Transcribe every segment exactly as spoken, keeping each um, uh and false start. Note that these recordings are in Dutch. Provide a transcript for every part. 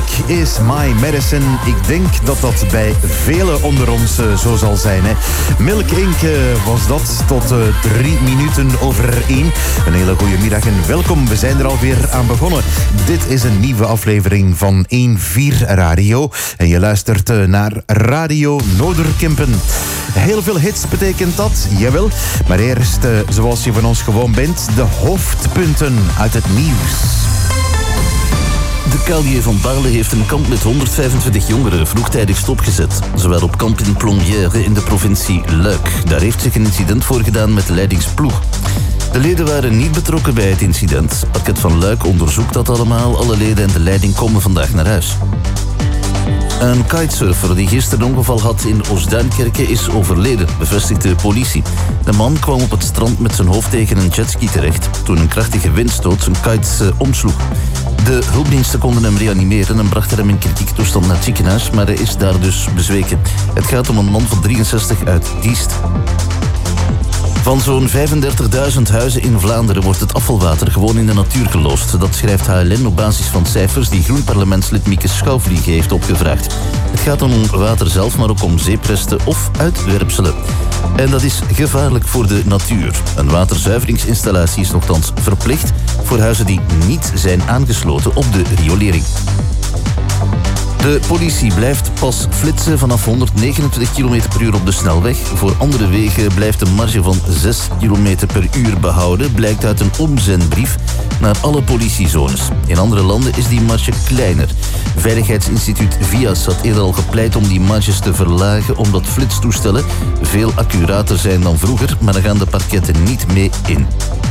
Music is my medicine. Ik denk dat dat bij velen onder ons uh, zo zal zijn. Hè. Milk Inc uh, was dat tot uh, drie minuten over één. Een hele goede middag en welkom. We zijn er alweer aan begonnen. Dit is een nieuwe aflevering van één vier Radio. En je luistert uh, naar Radio Noorderkempen. Heel veel hits betekent dat, jawel. Maar eerst, uh, zoals je van ons gewoon bent, de hoofdpunten uit het nieuws. De K L J van Baarle heeft een kamp met honderdvijfentwintig jongeren vroegtijdig stopgezet. Ze waren op kamp in Plombières in de provincie Luik. Daar heeft zich een incident voorgedaan met de leidingsploeg. De leden waren niet betrokken bij het incident. Het parket van Luik onderzoekt dat allemaal. Alle leden en de leiding komen vandaag naar huis. Een kitesurfer die gisteren een ongeval had in Oostduinkerke is overleden, bevestigt de politie. De man kwam op het strand met zijn hoofd tegen een jetski terecht toen een krachtige windstoot zijn kite uh, omsloeg. De hulpdiensten konden hem reanimeren en brachten hem in kritieke toestand naar het ziekenhuis, maar hij is daar dus bezweken. Het gaat om een man van drieënzestig uit Diest. Van zo'n vijfendertigduizend huizen in Vlaanderen wordt het afvalwater gewoon in de natuur geloosd. Dat schrijft H L N op basis van cijfers die Groen-parlementslid Mieke Schouwvliege heeft opgevraagd. Het gaat dan om water zelf, maar ook om zeepresten of uitwerpselen. En dat is gevaarlijk voor de natuur. Een waterzuiveringsinstallatie is nogthans verplicht voor huizen die niet zijn aangesloten op de riolering. De politie blijft pas flitsen vanaf honderdnegenentwintig kilometer per uur op de snelweg. Voor andere wegen blijft een marge van zes kilometer per uur behouden, blijkt uit een omzendbrief naar alle politiezones. In andere landen is die marge kleiner. Veiligheidsinstituut V I A S had eerder al gepleit om die marges te verlagen, omdat flitstoestellen veel accurater zijn dan vroeger, maar daar gaan de parketten niet mee in.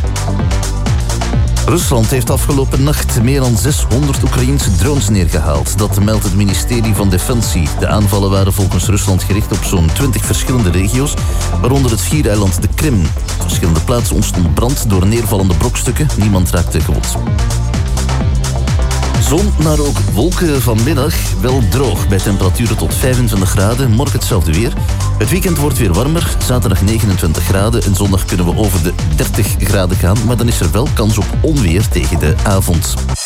Rusland heeft afgelopen nacht meer dan zeshonderd Oekraïense drones neergehaald. Dat meldt het ministerie van Defensie. De aanvallen waren volgens Rusland gericht op zo'n twintig verschillende regio's, waaronder het schiereiland de Krim. Op verschillende plaatsen ontstond brand door neervallende brokstukken. Niemand raakte gewond. Zon, maar ook wolken vanmiddag. Wel droog bij temperaturen tot vijfentwintig graden. Morgen hetzelfde weer. Het weekend wordt weer warmer. Zaterdag negenentwintig graden. En zondag kunnen we over de dertig graden gaan. Maar dan is er wel kans op onweer tegen de avond.